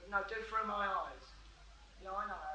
No, do through my eyes. Yeah, I know.